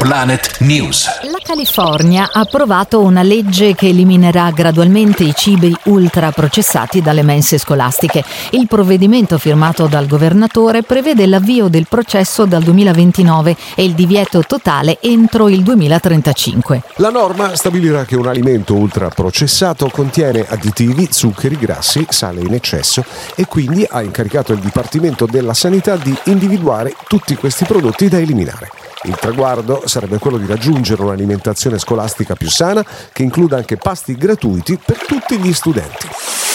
Planet News. La California ha approvato una legge che eliminerà gradualmente i cibi ultraprocessati dalle mense scolastiche. Il provvedimento firmato dal governatore prevede l'avvio del processo dal 2029 e il divieto totale entro il 2035. La norma stabilirà che un alimento ultraprocessato contiene additivi, zuccheri, grassi, sale in eccesso e quindi ha incaricato il Dipartimento della Sanità di individuare tutti questi prodotti da eliminare. Il traguardo sarebbe quello di raggiungere un'alimentazione scolastica più sana che includa anche pasti gratuiti per tutti gli studenti.